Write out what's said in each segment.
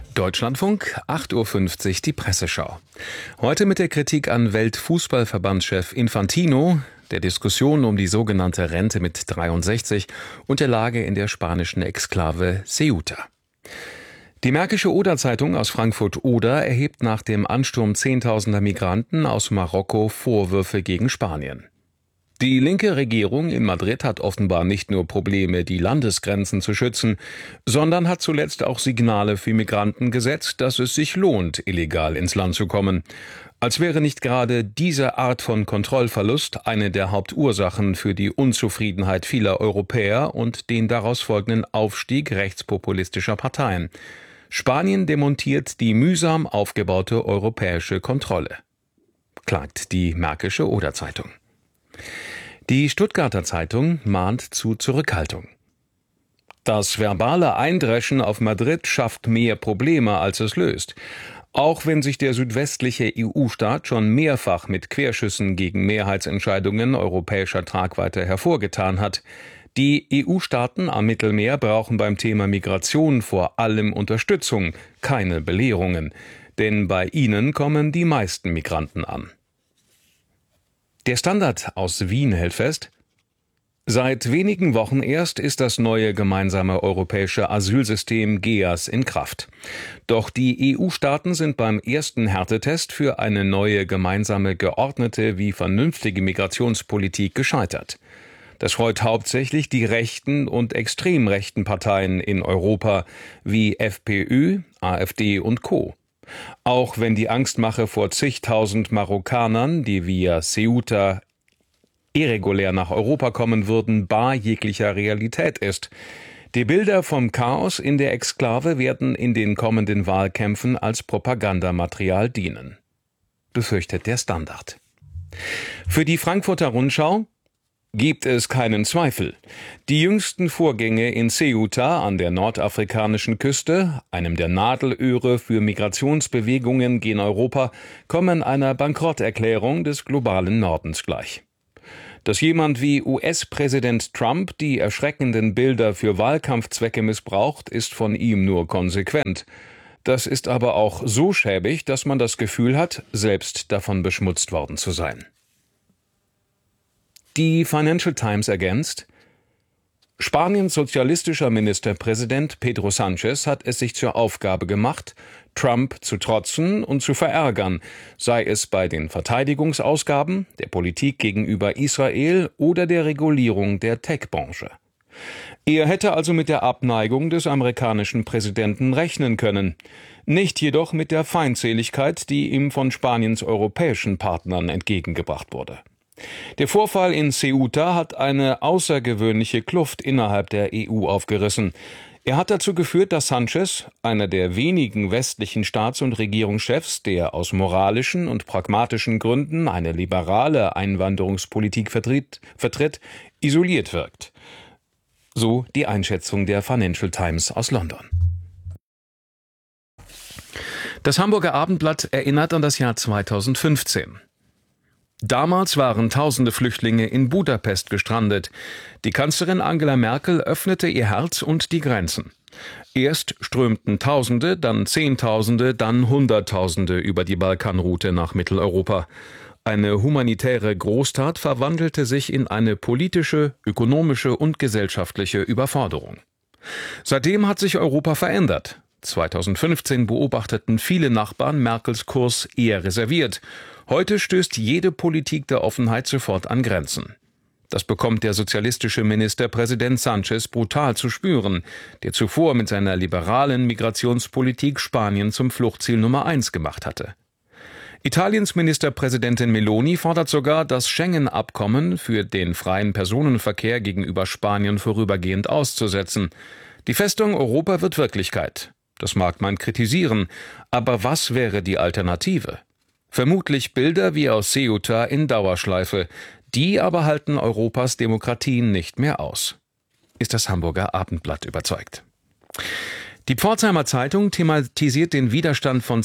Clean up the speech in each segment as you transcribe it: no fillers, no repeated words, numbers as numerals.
Deutschlandfunk, 8:50 Uhr, die Presseschau. Heute mit der Kritik an Weltfußballverbandschef Infantino, der Diskussion um die sogenannte Rente mit 63 und der Lage in der spanischen Exklave Ceuta. Die Märkische Oder-Zeitung aus Frankfurt-Oder erhebt nach dem Ansturm Zehntausender Migranten aus Marokko Vorwürfe gegen Spanien. Die linke Regierung in Madrid hat offenbar nicht nur Probleme, die Landesgrenzen zu schützen, sondern hat zuletzt auch Signale für Migranten gesetzt, dass es sich lohnt, illegal ins Land zu kommen. Als wäre nicht gerade diese Art von Kontrollverlust eine der Hauptursachen für die Unzufriedenheit vieler Europäer und den daraus folgenden Aufstieg rechtspopulistischer Parteien. Spanien demontiert die mühsam aufgebaute europäische Kontrolle, klagt die Märkische Oder-Zeitung. Die Stuttgarter Zeitung mahnt zu Zurückhaltung. Das verbale Eindreschen auf Madrid schafft mehr Probleme, als es löst. Auch wenn sich der südwestliche EU-Staat schon mehrfach mit Querschüssen gegen Mehrheitsentscheidungen europäischer Tragweite hervorgetan hat. Die EU-Staaten am Mittelmeer brauchen beim Thema Migration vor allem Unterstützung, keine Belehrungen. Denn bei ihnen kommen die meisten Migranten an. Der Standard aus Wien hält fest: Seit wenigen Wochen erst ist das neue gemeinsame europäische Asylsystem GEAS in Kraft. Doch die EU-Staaten sind beim ersten Härtetest für eine neue gemeinsame geordnete wie vernünftige Migrationspolitik gescheitert. Das freut hauptsächlich die rechten und extrem rechten Parteien in Europa wie FPÖ, AfD und Co. Auch wenn die Angstmache vor zigtausend Marokkanern, die via Ceuta irregulär nach Europa kommen würden, bar jeglicher Realität ist. Die Bilder vom Chaos in der Exklave werden in den kommenden Wahlkämpfen als Propagandamaterial dienen, befürchtet der Standard. Für die Frankfurter Rundschau gibt es keinen Zweifel. Die jüngsten Vorgänge in Ceuta an der nordafrikanischen Küste, einem der Nadelöhre für Migrationsbewegungen gen Europa, kommen einer Bankrotterklärung des globalen Nordens gleich. Dass jemand wie US-Präsident Trump die erschreckenden Bilder für Wahlkampfzwecke missbraucht, ist von ihm nur konsequent. Das ist aber auch so schäbig, dass man das Gefühl hat, selbst davon beschmutzt worden zu sein. Die Financial Times ergänzt: Spaniens sozialistischer Ministerpräsident Pedro Sánchez hat es sich zur Aufgabe gemacht, Trump zu trotzen und zu verärgern, sei es bei den Verteidigungsausgaben, der Politik gegenüber Israel oder der Regulierung der Tech-Branche. Er hätte also mit der Abneigung des amerikanischen Präsidenten rechnen können, nicht jedoch mit der Feindseligkeit, die ihm von Spaniens europäischen Partnern entgegengebracht wurde. Der Vorfall in Ceuta hat eine außergewöhnliche Kluft innerhalb der EU aufgerissen. Er hat dazu geführt, dass Sánchez, einer der wenigen westlichen Staats- und Regierungschefs, der aus moralischen und pragmatischen Gründen eine liberale Einwanderungspolitik vertritt, isoliert wirkt. So die Einschätzung der Financial Times aus London. Das Hamburger Abendblatt erinnert an das Jahr 2015. Damals waren tausende Flüchtlinge in Budapest gestrandet. Die Kanzlerin Angela Merkel öffnete ihr Herz und die Grenzen. Erst strömten Tausende, dann Zehntausende, dann Hunderttausende über die Balkanroute nach Mitteleuropa. Eine humanitäre Großtat verwandelte sich in eine politische, ökonomische und gesellschaftliche Überforderung. Seitdem hat sich Europa verändert. 2015 beobachteten viele Nachbarn Merkels Kurs eher reserviert. Heute stößt jede Politik der Offenheit sofort an Grenzen. Das bekommt der sozialistische Ministerpräsident Sánchez brutal zu spüren, der zuvor mit seiner liberalen Migrationspolitik Spanien zum Fluchtziel Nummer 1 gemacht hatte. Italiens Ministerpräsidentin Meloni fordert sogar, das Schengen-Abkommen für den freien Personenverkehr gegenüber Spanien vorübergehend auszusetzen. Die Festung Europa wird Wirklichkeit. Das mag man kritisieren, aber was wäre die Alternative? Vermutlich Bilder wie aus Ceuta in Dauerschleife, die aber halten Europas Demokratien nicht mehr aus, ist das Hamburger Abendblatt überzeugt. Die Pforzheimer Zeitung thematisiert den Widerstand von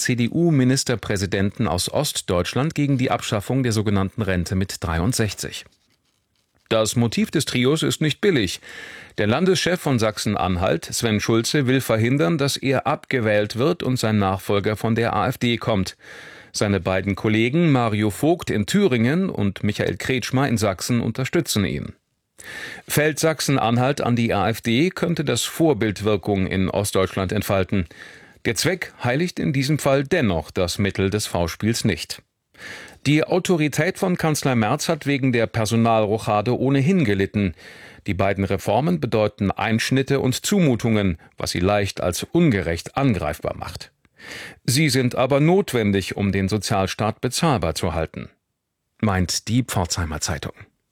CDU-Ministerpräsidenten aus Ostdeutschland gegen die Abschaffung der sogenannten Rente mit 63. Das Motiv des Trios ist nicht billig. Der Landeschef von Sachsen-Anhalt, Sven Schulze, will verhindern, dass er abgewählt wird und sein Nachfolger von der AfD kommt. Seine beiden Kollegen Mario Vogt in Thüringen und Michael Kretschmer in Sachsen unterstützen ihn. Fällt Sachsen-Anhalt an die AfD, könnte das Vorbildwirkung in Ostdeutschland entfalten. Der Zweck heiligt in diesem Fall dennoch das Mittel des V-Spiels nicht. Die Autorität von Kanzler Merz hat wegen der Personalrochade ohnehin gelitten. Die beiden Reformen bedeuten Einschnitte und Zumutungen, was sie leicht als ungerecht angreifbar macht. Sie sind aber notwendig, um den Sozialstaat bezahlbar zu halten, meint die Pforzheimer Zeitung.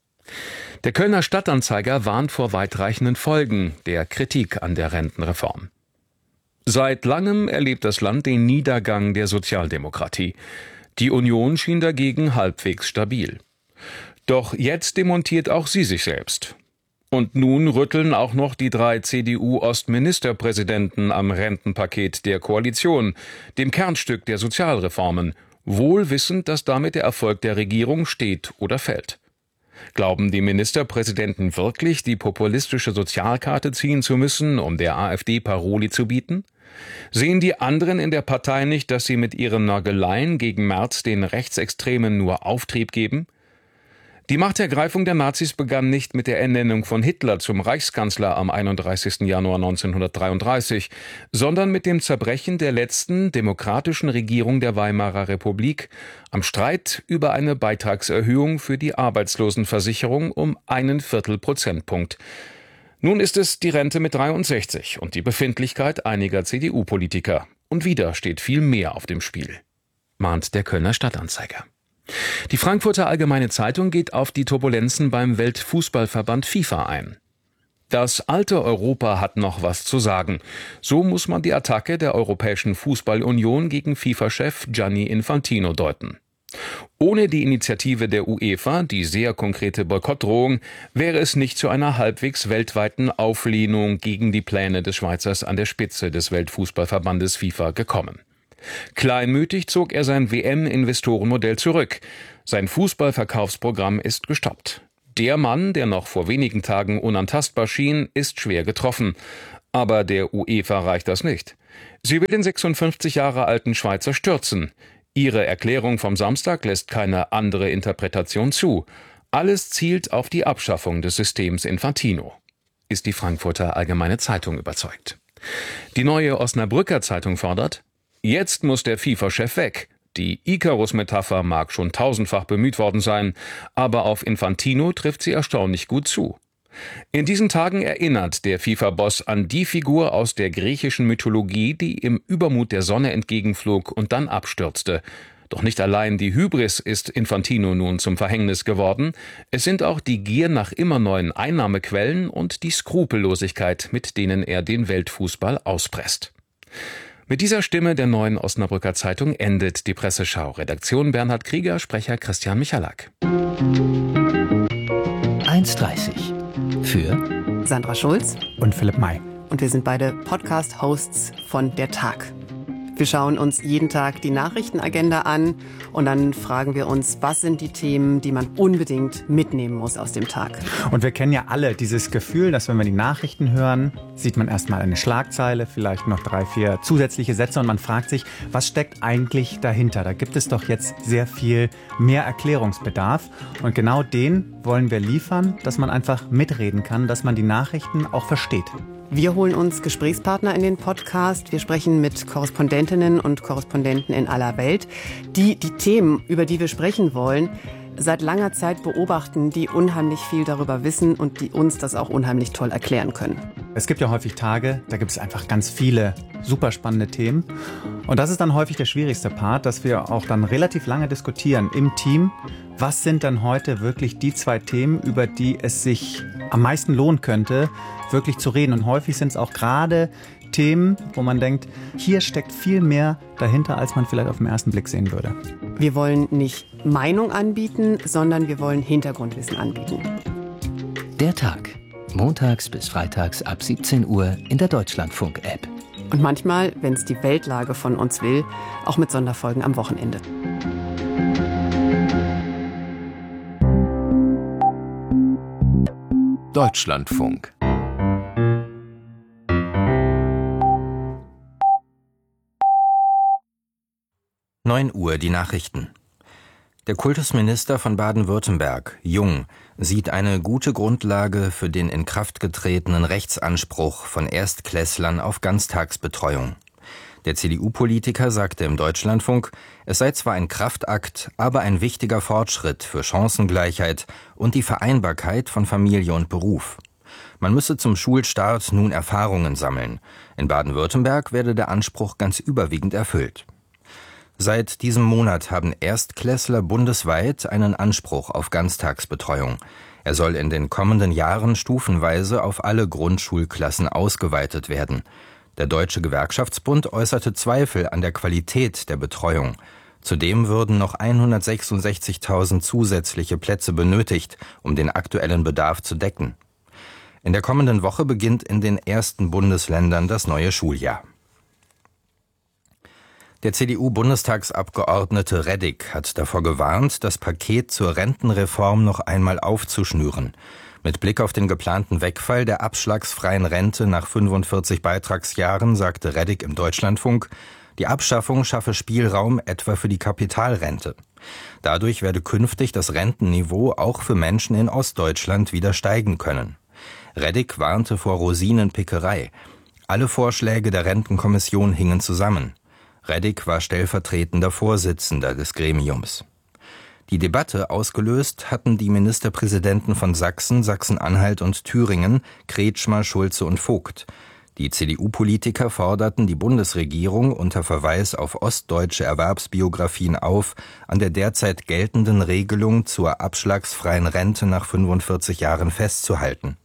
Der Kölner Stadtanzeiger warnt vor weitreichenden Folgen der Kritik an der Rentenreform. Seit langem erlebt das Land den Niedergang der Sozialdemokratie. Die Union schien dagegen halbwegs stabil. Doch jetzt demontiert auch sie sich selbst. Und nun rütteln auch noch die 3 CDU-Ostministerpräsidenten am Rentenpaket der Koalition, dem Kernstück der Sozialreformen, wohl wissend, dass damit der Erfolg der Regierung steht oder fällt. Glauben die Ministerpräsidenten wirklich, die populistische Sozialkarte ziehen zu müssen, um der AfD Paroli zu bieten? Sehen die anderen in der Partei nicht, dass sie mit ihren Nörgeleien gegen Merz den Rechtsextremen nur Auftrieb geben? Die Machtergreifung der Nazis begann nicht mit der Ernennung von Hitler zum Reichskanzler am 31. Januar 1933, sondern mit dem Zerbrechen der letzten demokratischen Regierung der Weimarer Republik, am Streit über eine Beitragserhöhung für die Arbeitslosenversicherung um 1/4 Prozentpunkt. Nun ist es die Rente mit 63 und die Befindlichkeit einiger CDU-Politiker. Und wieder steht viel mehr auf dem Spiel, mahnt der Kölner Stadtanzeiger. Die Frankfurter Allgemeine Zeitung geht auf die Turbulenzen beim Weltfußballverband FIFA ein. Das alte Europa hat noch was zu sagen. So muss man die Attacke der Europäischen Fußballunion gegen FIFA-Chef Gianni Infantino deuten. Ohne die Initiative der UEFA, die sehr konkrete Boykottdrohung, wäre es nicht zu einer halbwegs weltweiten Auflehnung gegen die Pläne des Schweizers an der Spitze des Weltfußballverbandes FIFA gekommen. Kleinmütig zog er sein WM-Investorenmodell zurück. Sein Fußballverkaufsprogramm ist gestoppt. Der Mann, der noch vor wenigen Tagen unantastbar schien, ist schwer getroffen. Aber der UEFA reicht das nicht. Sie will den 56 Jahre alten Schweizer stürzen. Ihre Erklärung vom Samstag lässt keine andere Interpretation zu. Alles zielt auf die Abschaffung des Systems Infantino, ist die Frankfurter Allgemeine Zeitung überzeugt. Die Neue Osnabrücker Zeitung fordert: Jetzt muss der FIFA-Chef weg. Die Icarus-Metapher mag schon tausendfach bemüht worden sein, aber auf Infantino trifft sie erstaunlich gut zu. In diesen Tagen erinnert der FIFA-Boss an die Figur aus der griechischen Mythologie, die im Übermut der Sonne entgegenflog und dann abstürzte. Doch nicht allein die Hybris ist Infantino nun zum Verhängnis geworden, es sind auch die Gier nach immer neuen Einnahmequellen und die Skrupellosigkeit, mit denen er den Weltfußball auspresst. Mit dieser Stimme der Neuen Osnabrücker Zeitung endet die Presseschau. Redaktion Bernhard Krieger, Sprecher Christian Michalak. 1,30 für Sandra Schulz und Philipp May. Und wir sind beide Podcast-Hosts von Der Tag. Wir schauen uns jeden Tag die Nachrichtenagenda an und dann fragen wir uns, was sind die Themen, die man unbedingt mitnehmen muss aus dem Tag. Und wir kennen ja alle dieses Gefühl, dass wenn wir die Nachrichten hören, sieht man erstmal eine Schlagzeile, vielleicht noch 3, 4 zusätzliche Sätze und man fragt sich, was steckt eigentlich dahinter? Da gibt es doch jetzt sehr viel mehr Erklärungsbedarf und genau den wollen wir liefern, dass man einfach mitreden kann, dass man die Nachrichten auch versteht. Wir holen uns Gesprächspartner in den Podcast. Wir sprechen mit Korrespondentinnen und Korrespondenten in aller Welt, die die Themen, über die wir sprechen wollen, seit langer Zeit beobachten, die unheimlich viel darüber wissen und die uns das auch unheimlich toll erklären können. Es gibt ja häufig Tage, da gibt es einfach ganz viele super spannende Themen. Und das ist dann häufig der schwierigste Part, dass wir auch dann relativ lange diskutieren im Team. Was sind dann heute wirklich die 2 Themen, über die es sich am meisten lohnen könnte, wirklich zu reden? Und häufig sind es auch gerade Themen, wo man denkt, hier steckt viel mehr dahinter, als man vielleicht auf den ersten Blick sehen würde. Wir wollen nicht Meinung anbieten, sondern wir wollen Hintergrundwissen anbieten. Der Tag. Montags bis freitags ab 17 Uhr in der Deutschlandfunk-App. Und manchmal, wenn es die Weltlage von uns will, auch mit Sonderfolgen am Wochenende. Deutschlandfunk. Uhr die Nachrichten. Der Kultusminister von Baden-Württemberg, Jung, sieht eine gute Grundlage für den in Kraft getretenen Rechtsanspruch von Erstklässlern auf Ganztagsbetreuung. Der CDU-Politiker sagte im Deutschlandfunk, es sei zwar ein Kraftakt, aber ein wichtiger Fortschritt für Chancengleichheit und die Vereinbarkeit von Familie und Beruf. Man müsse zum Schulstart nun Erfahrungen sammeln. In Baden-Württemberg werde der Anspruch ganz überwiegend erfüllt. Seit diesem Monat haben Erstklässler bundesweit einen Anspruch auf Ganztagsbetreuung. Er soll in den kommenden Jahren stufenweise auf alle Grundschulklassen ausgeweitet werden. Der Deutsche Gewerkschaftsbund äußerte Zweifel an der Qualität der Betreuung. Zudem würden noch 166.000 zusätzliche Plätze benötigt, um den aktuellen Bedarf zu decken. In der kommenden Woche beginnt in den ersten Bundesländern das neue Schuljahr. Der CDU-Bundestagsabgeordnete Reddick hat davor gewarnt, das Paket zur Rentenreform noch einmal aufzuschnüren. Mit Blick auf den geplanten Wegfall der abschlagsfreien Rente nach 45 Beitragsjahren sagte Reddick im Deutschlandfunk, die Abschaffung schaffe Spielraum etwa für die Kapitalrente. Dadurch werde künftig das Rentenniveau auch für Menschen in Ostdeutschland wieder steigen können. Reddick warnte vor Rosinenpickerei. Alle Vorschläge der Rentenkommission hingen zusammen. Reddick war stellvertretender Vorsitzender des Gremiums. Die Debatte ausgelöst hatten die Ministerpräsidenten von Sachsen, Sachsen-Anhalt und Thüringen, Kretschmer, Schulze und Vogt. Die CDU-Politiker forderten die Bundesregierung unter Verweis auf ostdeutsche Erwerbsbiografien auf, an der derzeit geltenden Regelung zur abschlagsfreien Rente nach 45 Jahren festzuhalten.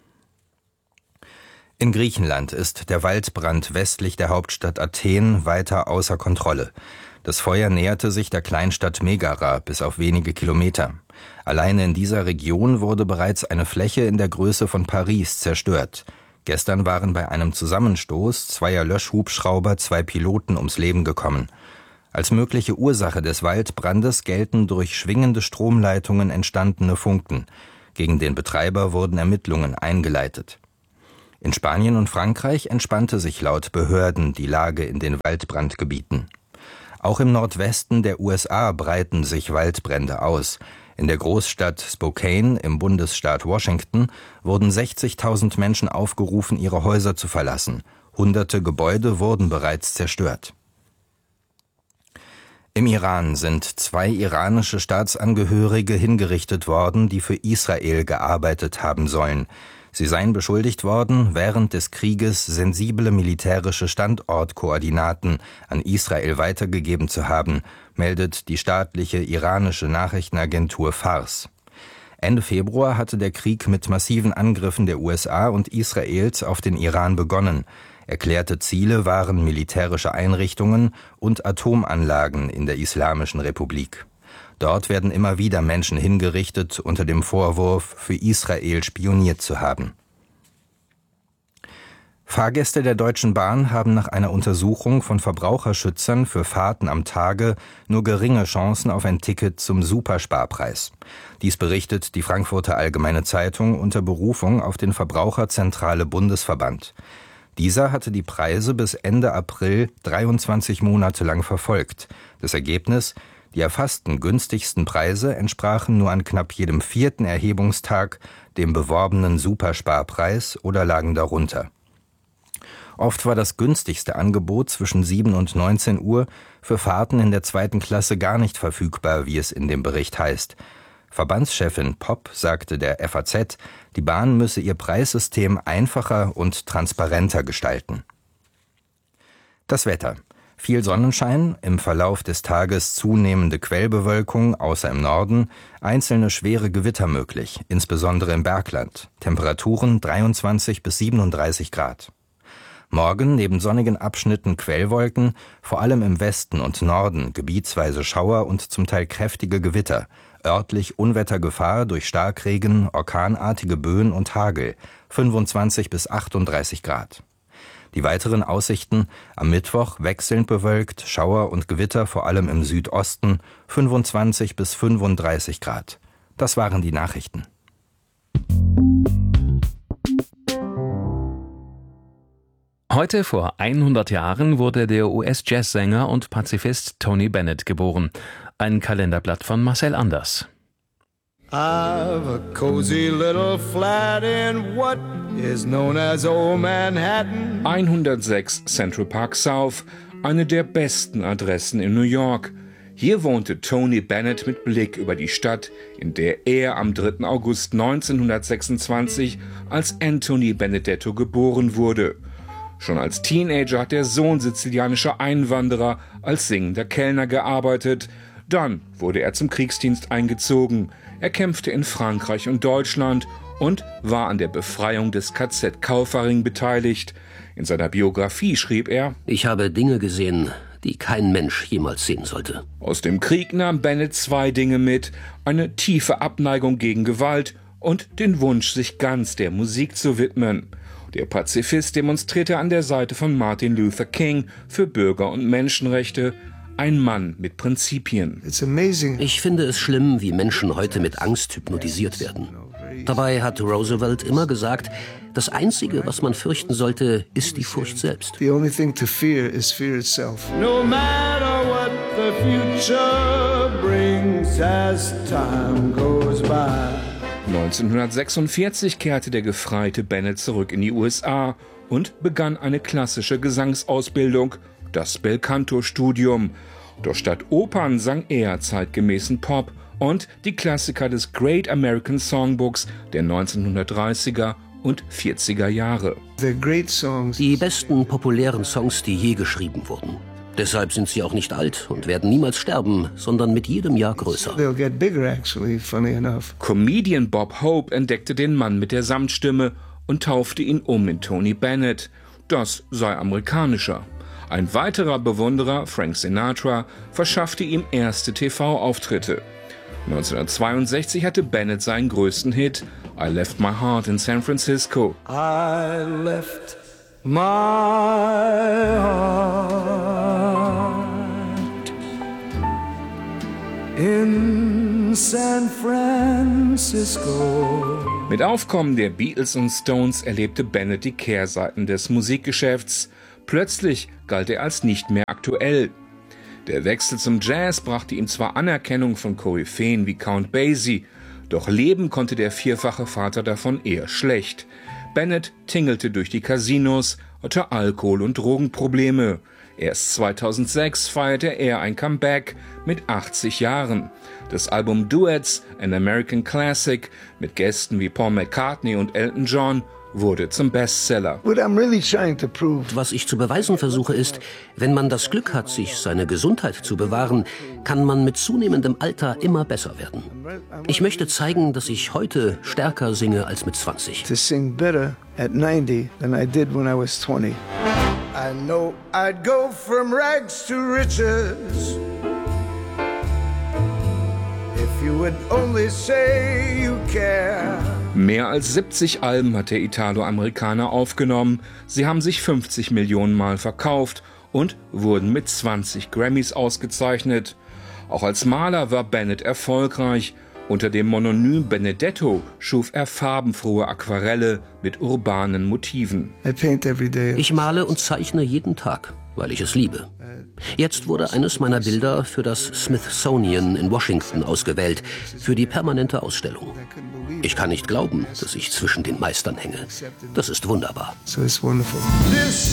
In Griechenland ist der Waldbrand westlich der Hauptstadt Athen weiter außer Kontrolle. Das Feuer näherte sich der Kleinstadt Megara bis auf wenige Kilometer. Alleine in dieser Region wurde bereits eine Fläche in der Größe von Paris zerstört. Gestern waren bei einem Zusammenstoß zweier Löschhubschrauber 2 Piloten ums Leben gekommen. Als mögliche Ursache des Waldbrandes gelten durch schwingende Stromleitungen entstandene Funken. Gegen den Betreiber wurden Ermittlungen eingeleitet. In Spanien und Frankreich entspannte sich laut Behörden die Lage in den Waldbrandgebieten. Auch im Nordwesten der USA breiten sich Waldbrände aus. In der Großstadt Spokane im Bundesstaat Washington wurden 60.000 Menschen aufgerufen, ihre Häuser zu verlassen. Hunderte Gebäude wurden bereits zerstört. Im Iran sind 2 iranische Staatsangehörige hingerichtet worden, die für Israel gearbeitet haben sollen. Sie seien beschuldigt worden, während des Krieges sensible militärische Standortkoordinaten an Israel weitergegeben zu haben, meldet die staatliche iranische Nachrichtenagentur Fars. Ende Februar hatte der Krieg mit massiven Angriffen der USA und Israels auf den Iran begonnen. Erklärte Ziele waren militärische Einrichtungen und Atomanlagen in der Islamischen Republik. Dort werden immer wieder Menschen hingerichtet unter dem Vorwurf, für Israel spioniert zu haben. Fahrgäste der Deutschen Bahn haben nach einer Untersuchung von Verbraucherschützern für Fahrten am Tage nur geringe Chancen auf ein Ticket zum Supersparpreis. Dies berichtet die Frankfurter Allgemeine Zeitung unter Berufung auf den Verbraucherzentrale Bundesverband. Dieser hatte die Preise bis Ende April 23 Monate lang verfolgt. Das Ergebnis: Die erfassten günstigsten Preise entsprachen nur an knapp jedem 4. Erhebungstag dem beworbenen Supersparpreis oder lagen darunter. Oft war das günstigste Angebot zwischen 7 und 19 Uhr für Fahrten in der 2. Klasse gar nicht verfügbar, wie es in dem Bericht heißt. Verbandschefin Popp sagte der FAZ, die Bahn müsse ihr Preissystem einfacher und transparenter gestalten. Das Wetter. Viel Sonnenschein, im Verlauf des Tages zunehmende Quellbewölkung, außer im Norden, einzelne schwere Gewitter möglich, insbesondere im Bergland. Temperaturen 23 bis 37 Grad. Morgen neben sonnigen Abschnitten Quellwolken, vor allem im Westen und Norden gebietsweise Schauer und zum Teil kräftige Gewitter, örtlich Unwettergefahr durch Starkregen, orkanartige Böen und Hagel, 25 bis 38 Grad. Die weiteren Aussichten: am Mittwoch wechselnd bewölkt, Schauer und Gewitter vor allem im Südosten, 25 bis 35 Grad. Das waren die Nachrichten. Heute vor 100 Jahren wurde der US-Jazzsänger und Pazifist Tony Bennett geboren. Ein Kalenderblatt von Marcel Anders. I've a cozy little flat in what is known as Old Manhattan. 106 Central Park South, eine der besten Adressen in New York. Hier wohnte Tony Bennett mit Blick über die Stadt, in der er am 3. August 1926 als Anthony Benedetto geboren wurde. Schon als Teenager hat der Sohn sizilianischer Einwanderer als singender Kellner gearbeitet. Dann wurde er zum Kriegsdienst eingezogen. Er kämpfte in Frankreich und Deutschland und war an der Befreiung des KZ Kaufering beteiligt. In seiner Biografie schrieb er: Ich habe Dinge gesehen, die kein Mensch jemals sehen sollte. Aus dem Krieg nahm Bennett 2 Dinge mit: eine tiefe Abneigung gegen Gewalt und den Wunsch, sich ganz der Musik zu widmen. Der Pazifist demonstrierte an der Seite von Martin Luther King für Bürger- und Menschenrechte. Ein Mann mit Prinzipien. Ich finde es schlimm, wie Menschen heute mit Angst hypnotisiert werden. Dabei hat Roosevelt immer gesagt, das Einzige, was man fürchten sollte, ist die Furcht selbst. The only thing to fear is fear itself. No matter what the future brings as time goes by. 1946 kehrte der gefreite Bennett zurück in die USA und begann eine klassische Gesangsausbildung, das Belcanto-Studium. Doch statt Opern sang er zeitgemäßen Pop und die Klassiker des Great American Songbooks der 1930er und 40er Jahre. Die besten populären Songs, die je geschrieben wurden. Deshalb sind sie auch nicht alt und werden niemals sterben, sondern mit jedem Jahr größer. Comedian Bob Hope entdeckte den Mann mit der Samtstimme und taufte ihn um in Tony Bennett. Das sei amerikanischer. Ein weiterer Bewunderer, Frank Sinatra, verschaffte ihm erste TV-Auftritte. 1962 hatte Bennett seinen größten Hit, I Left My Heart in San Francisco. I left my heart in San Francisco. Mit Aufkommen der Beatles und Stones erlebte Bennett die Kehrseiten des Musikgeschäfts. Plötzlich galt er als nicht mehr aktuell. Der Wechsel zum Jazz brachte ihm zwar Anerkennung von Koryphäen wie Count Basie, doch leben konnte der vierfache Vater davon eher schlecht. Bennett tingelte durch die Casinos, hatte Alkohol- und Drogenprobleme. Erst 2006 feierte er ein Comeback mit 80 Jahren. Das Album Duets, An American Classic, mit Gästen wie Paul McCartney und Elton John, wurde zum Bestseller. Was ich zu beweisen versuche ist, wenn man das Glück hat, sich seine Gesundheit zu bewahren, kann man mit zunehmendem Alter immer besser werden. Ich möchte zeigen, dass ich heute stärker singe als mit 20. To sing better at 90 than I did when I was 20. I know I'd go from rags to riches if you would only say you care. Mehr als 70 Alben hat der Italo-Amerikaner aufgenommen. Sie haben sich 50 Millionen Mal verkauft und wurden mit 20 Grammys ausgezeichnet. Auch als Maler war Bennett erfolgreich. Unter dem Mononym Benedetto schuf er farbenfrohe Aquarelle mit urbanen Motiven. Ich male und zeichne jeden Tag, weil ich es liebe. Jetzt wurde eines meiner Bilder für das Smithsonian in Washington ausgewählt, für die permanente Ausstellung. Ich kann nicht glauben, dass ich zwischen den Meistern hänge. Das ist wunderbar. So it's wonderful.